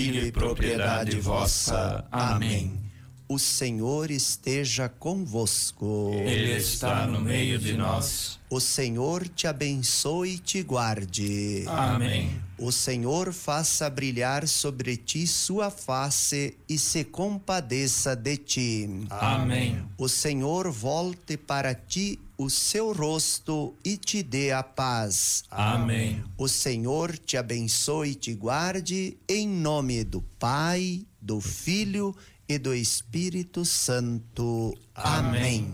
e propriedade vossa. Amém. O Senhor esteja convosco. Ele está no meio de nós. O Senhor te abençoe e te guarde. Amém. O Senhor faça brilhar sobre ti sua face e se compadeça de ti. Amém. O Senhor volte para ti o seu rosto e te dê a paz. Amém. O Senhor te abençoe e te guarde, em nome do Pai, do Filho e do Espírito Santo. Amém.